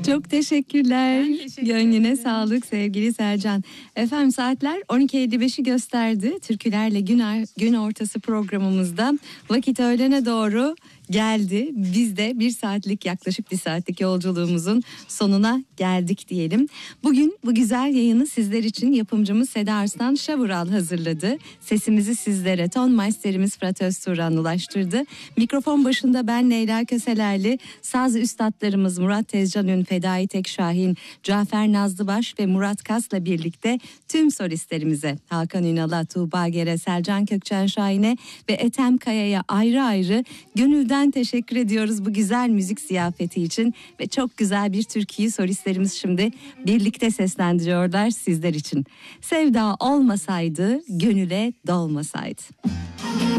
Çok teşekkürler. Gönlüne sağlık sevgili Selcan. Efendim saatler 12.55'i gösterdi. Türkülerle gün ortası programımızda vakit öğlene doğru geldi. Biz de yaklaşık bir saatlik yolculuğumuzun sonuna geldik diyelim. Bugün bu güzel yayını sizler için yapımcımız Seda Arslan Şavural hazırladı. Sesimizi sizlere tonmeisterimiz Fırat Özturan ulaştırdı. Mikrofon başında ben Leyla Köselerli, saz üstadlarımız Murat Tezcan Ün, Fedai Tekşahin, Cafer Nazlıbaş ve Murat Kas'la birlikte tüm solistlerimize Hakan Ünal'a, Tuğba Ger'e, Selcan Kökçen Şahin'e ve Ethem Kaya'ya ayrı ayrı gönülden teşekkür ediyoruz bu güzel müzik ziyafeti için ve çok güzel bir türküyü solistlerimiz şimdi birlikte seslendiriyorlar sizler için. Sevda olmasaydı, gönüle dolmasaydı.